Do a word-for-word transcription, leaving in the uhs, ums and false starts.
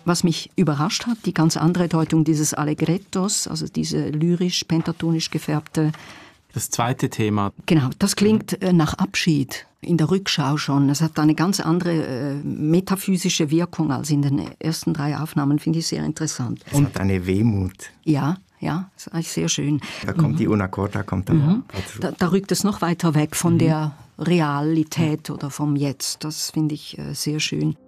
was mich überrascht hat, die ganz andere Deutung dieses Allegrettos, also diese lyrisch, pentatonisch gefärbte. Das zweite Thema. Genau, das klingt äh, nach Abschied in der Rückschau schon. Es hat eine ganz andere äh, metaphysische Wirkung als in den ersten drei Aufnahmen, finde ich sehr interessant. Es hat eine Wehmut. Ja, ja, das ist eigentlich sehr schön. Da kommt mhm. die Una Corta, kommt da. Mhm. Da, da rückt es noch weiter weg von mhm. der Realität oder vom Jetzt. Das finde ich äh, sehr schön.